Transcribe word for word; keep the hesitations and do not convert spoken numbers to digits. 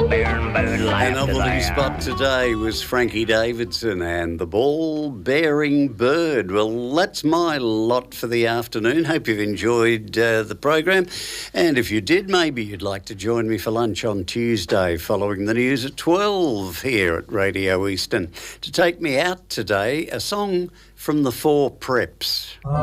Our novelty spot today was Frankie Davidson and the Ball-Bearing Bird. Well, that's my lot for the afternoon. Hope you've enjoyed uh, the program. And if you did, maybe you'd like to join me for lunch on Tuesday following the news at twelve here at Radio Eastern. To take me out today, a song from the Four Preps.